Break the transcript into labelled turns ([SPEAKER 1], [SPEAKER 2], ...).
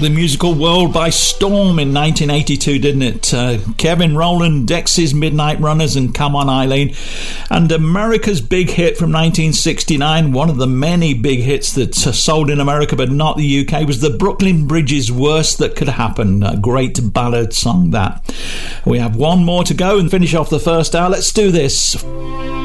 [SPEAKER 1] the musical world by storm in 1982, didn't it? Kevin Rowland, Dexys Midnight Runners and Come On Eileen. And America's big hit from 1969, one of the many big hits that sold in America but not the UK, was the Brooklyn Bridges' Worst That Could Happen. A great ballad song, that. We have one more to go and finish off the first hour. Let's do this.